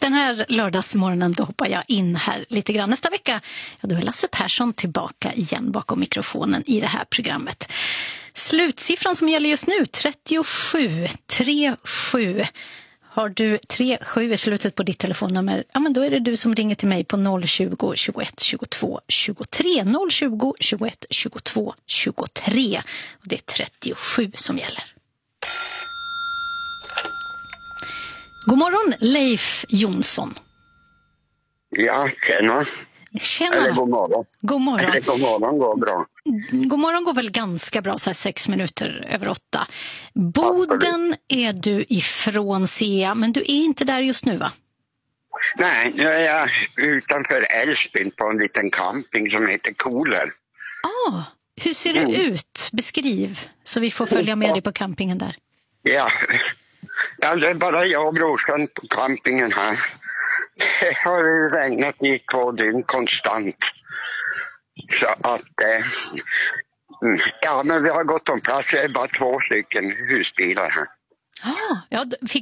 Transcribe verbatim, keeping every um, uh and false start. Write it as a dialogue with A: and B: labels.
A: Den här lördagsmorgonen då hoppar jag in här lite grann. Nästa vecka ja, då är Lasse Persson tillbaka igen bakom mikrofonen i det här programmet. Slutsiffran som gäller just nu, trettiosju, tre sju. Har du tre sju i slutet på ditt telefonnummer, ja men då är det du som ringer till mig på noll tjugo, tjugoett, tjugotvå, tjugotre. noll tjugo, tjugoett, tjugotvå, tjugotre. Och det är trettiosju som gäller. God morgon, Leif Jonsson.
B: Ja, tjena.
A: Tjena.
B: Eller god morgon.
A: God morgon.
B: Eller god morgon går bra.
A: God morgon går väl ganska bra, så här sex minuter över åtta. Boden är du ifrån, ser jag, men du är inte där just nu, va?
B: Nej, nu är jag utanför Älvsbyn på en liten camping som heter Koler.
A: Ah, hur ser det mm. ut? Beskriv, så vi får följa med dig på campingen där.
B: Ja, ja det är bara jag och brorsan på campingen här. Det har regnat i två dygn konstant. Så att, eh, ja men vi har gått om plats, det är bara två stycken husbilar här.
A: Ah, ja, fick